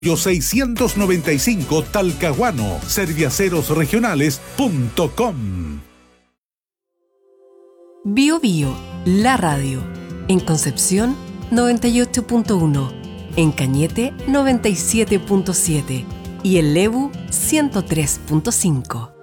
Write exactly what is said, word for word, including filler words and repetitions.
seiscientos noventa y cinco Talcahuano, serviaceros regionales punto com. Bio Bio, la radio. En Concepción, noventa y ocho punto uno. En Cañete, noventa y siete punto siete. Y en Lebu, ciento tres punto cinco.